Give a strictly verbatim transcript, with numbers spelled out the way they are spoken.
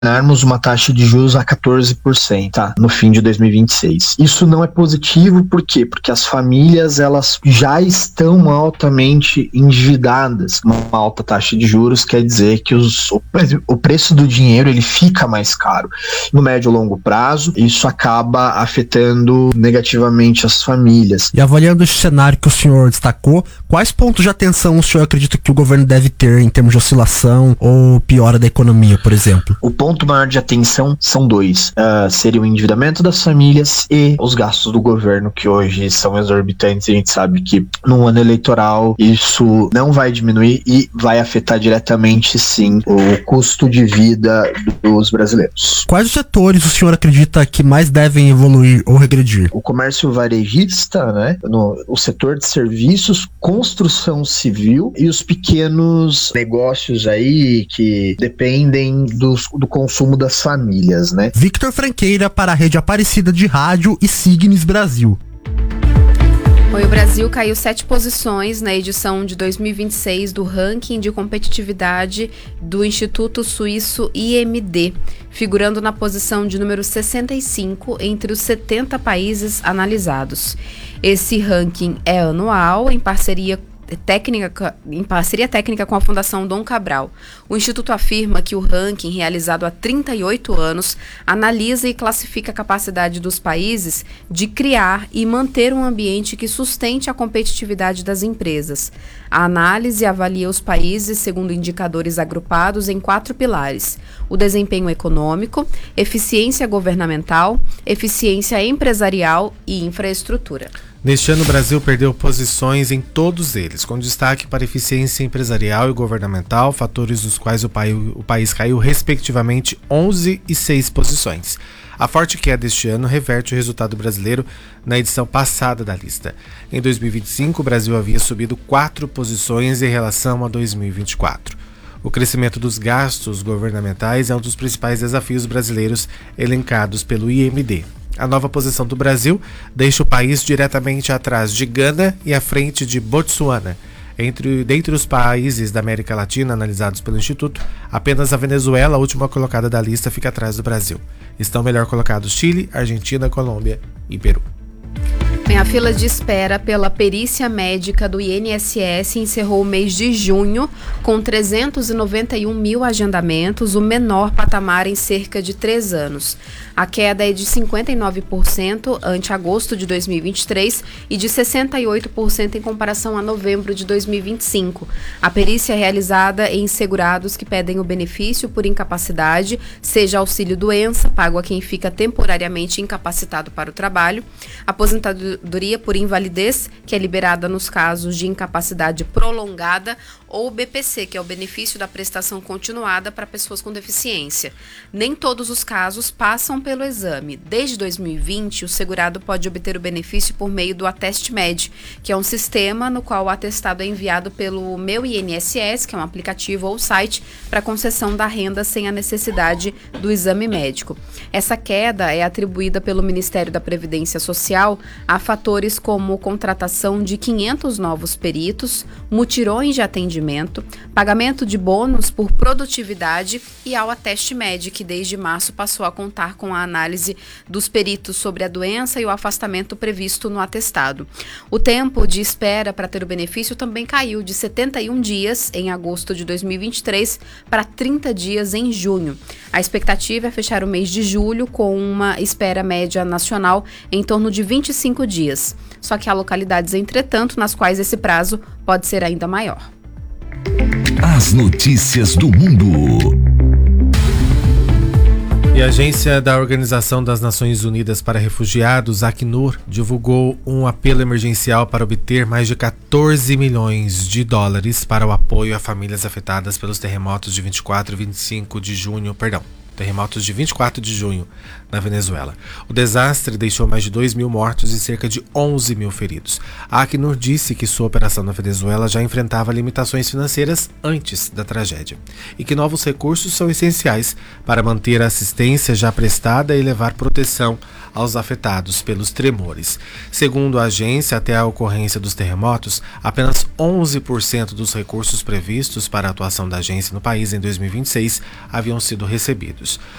imaginarmos uma taxa de juros a quatorze por cento, tá, no fim de dois mil e vinte e seis. Isso não é positivo, por quê? Porque as famílias, elas já estão altamente endividadas. Uma alta taxa de juros quer dizer que os, o, o preço do dinheiro, ele fica mais caro. No médio e longo prazo, isso acaba afetando negativamente as famílias. E avaliando esse cenário que o senhor destacou, quais pontos de atenção o senhor acredita que o governo deve ter em termos de oscilação ou piora da economia, por exemplo? O ponto maior de atenção são dois. Uh, seria o endividamento das famílias e os gastos do governo, que hoje são exorbitantes. A gente sabe que no ano eleitoral isso não vai diminuir e vai afetar diretamente, sim, o custo de vida dos brasileiros. Quais os setores o senhor acredita que mais devem evoluir ou regredir? O comércio varejista, né, no, o setor de serviços, construção civil e os pequenos negócios aí que dependem dos, do consumo das famílias, né? Victor Franqueira para a Rede Aparecida de Rádio e Signes Brasil. O Brasil caiu sete posições na edição de dois mil e vinte e seis do ranking de competitividade do Instituto Suíço I M D, figurando na posição de número sessenta e cinco entre os setenta países analisados. Esse ranking é anual, em parceria Técnica, em parceria técnica com a Fundação Dom Cabral. O Instituto afirma que o ranking, realizado há trinta e oito anos, analisa e classifica a capacidade dos países de criar e manter um ambiente que sustente a competitividade das empresas. A análise avalia os países segundo indicadores agrupados em quatro pilares: o desempenho econômico, eficiência governamental, eficiência empresarial e infraestrutura. Neste ano, o Brasil perdeu posições em todos eles, com destaque para eficiência empresarial e governamental, fatores dos quais o, pai, o país caiu respectivamente onze e seis posições. A forte queda deste ano reverte o resultado brasileiro na edição passada da lista. Em dois mil e vinte e cinco, o Brasil havia subido quatro posições em relação a dois mil e vinte e quatro. O crescimento dos gastos governamentais é um dos principais desafios brasileiros elencados pelo I M D. A nova posição do Brasil deixa o país diretamente atrás de Gana e à frente de Botsuana. Entre, dentre os países da América Latina analisados pelo Instituto, apenas a Venezuela, a última colocada da lista, fica atrás do Brasil. Estão melhor colocados Chile, Argentina, Colômbia e Peru. Bem, a fila de espera pela perícia médica do I N S S encerrou o mês de junho com trezentos e noventa e um mil agendamentos, o menor patamar em cerca de três anos. A queda é de cinquenta e nove por cento ante agosto de dois mil e vinte e três e de sessenta e oito por cento em comparação a novembro de dois mil e vinte e cinco. A perícia é realizada em segurados que pedem o benefício por incapacidade, seja auxílio-doença, pago a quem fica temporariamente incapacitado para o trabalho, aposentadoria por invalidez, que é liberada nos casos de incapacidade prolongada, ou o B P C, que é o benefício da prestação continuada para pessoas com deficiência. Nem todos os casos passam pelo exame. Desde dois mil e vinte, o segurado pode obter o benefício por meio do AtestMed, que é um sistema no qual o atestado é enviado pelo Meu I N S S, que é um aplicativo ou site, para concessão da renda sem a necessidade do exame médico. Essa queda é atribuída pelo Ministério da Previdência Social a fatores como contratação de quinhentos novos peritos, mutirões de atendimento, pagamento de bônus por produtividade e ao AtestMed, que desde março passou a contar com a análise dos peritos sobre a doença e o afastamento previsto no atestado. O tempo de espera para ter o benefício também caiu de setenta e um dias em agosto de dois mil e vinte e três para trinta dias em junho. A expectativa é fechar o mês de julho com uma espera média nacional em torno de vinte e cinco dias. Só que há localidades, entretanto, nas quais esse prazo pode ser ainda maior. As notícias do mundo. E a agência da Organização das Nações Unidas para Refugiados, Acnur, divulgou um apelo emergencial para obter mais de quatorze milhões de dólares para o apoio a famílias afetadas pelos terremotos de vinte e quatro e vinte e cinco de junho, perdão, terremotos de vinte e quatro de junho na Venezuela. O desastre deixou mais de dois mil mortos e cerca de onze mil feridos. A Acnur disse que sua operação na Venezuela já enfrentava limitações financeiras antes da tragédia e que novos recursos são essenciais para manter a assistência já prestada e levar proteção aos afetados pelos tremores. Segundo a agência, até a ocorrência dos terremotos, apenas onze por cento dos recursos previstos para a atuação da agência no país em dois mil e vinte e seis haviam sido recebidos. anos.